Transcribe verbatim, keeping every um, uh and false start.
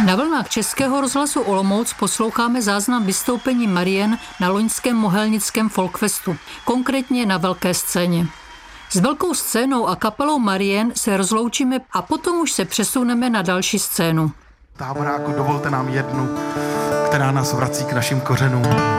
Na vlnách Českého rozhlasu Olomouc posloucháme záznam vystoupení Marien na loňském mohelnickém folkfestu, konkrétně na velké scéně. S velkou scénou a kapelou Marien se rozloučíme a potom už se přesuneme na další scénu. Táboráku, dovolte nám jednu, která nás vrací k našim kořenům.